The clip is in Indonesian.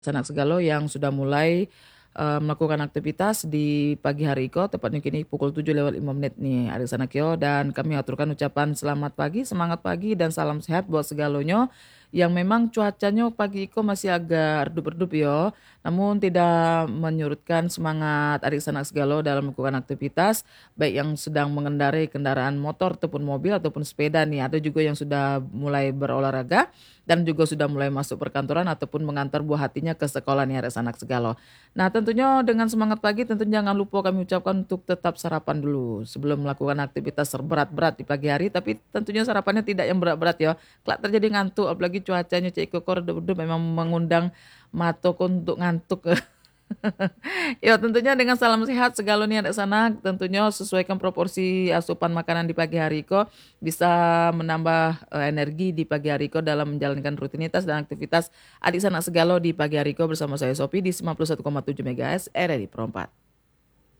Sanak segalo yang sudah mulai melakukan aktivitas di pagi hari ko, tepatnya kini pukul 7:05 nih adik sanakyo, dan kami aturkan ucapan selamat pagi, semangat pagi dan salam sehat buat segalonyo yang memang cuacanya pagi iko masih agak redup-redup yo, namun tidak menyurutkan semangat adik sanak segalo dalam melakukan aktivitas baik yang sedang mengendarai kendaraan motor ataupun mobil ataupun sepeda nih, ada juga yang sudah mulai berolahraga dan juga sudah mulai masuk perkantoran ataupun mengantar buah hatinya ke sekolah nih adik sanak segalo. Nah, tentunya dengan semangat pagi tentunya jangan lupa kami ucapkan untuk tetap sarapan dulu sebelum melakukan aktivitas berat-berat di pagi hari, tapi tentunya sarapannya tidak yang berat-berat ya. Kelak terjadi ngantuk, apalagi cuacanya cek kokor redup memang mengundang matok untuk ngantuk. Ya tentunya dengan salam sehat segalanya ada sana, tentunya sesuaikan proporsi asupan makanan di pagi hari ko bisa menambah energi di pagi hari ko dalam menjalankan rutinitas dan aktivitas adik sanak segalo di pagi hari ko bersama saya Sopi di 91,7 MHz RRI Perempat.